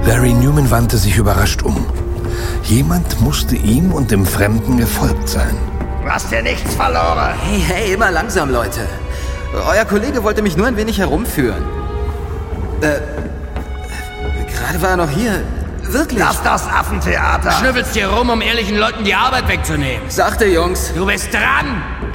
Larry Newman wandte sich überrascht um. Jemand musste ihm und dem Fremden gefolgt sein. Du hast hier nichts verloren. Hey, immer langsam, Leute. Euer Kollege wollte mich nur ein wenig herumführen. Gerade war er noch hier. Wirklich. Lass das Affentheater. Schnüffelst hier rum, um ehrlichen Leuten die Arbeit wegzunehmen. Sachte, Jungs. Du bist dran.